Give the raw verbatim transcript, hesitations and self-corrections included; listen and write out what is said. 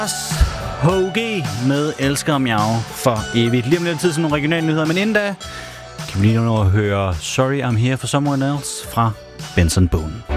Hoagie med Elsker og Miau for evigt. Lige om lidt tid til nogle regionale nyheder, men inden da kan vi lige nå at høre Sorry I'm Here for Someone Else fra Benson Boone.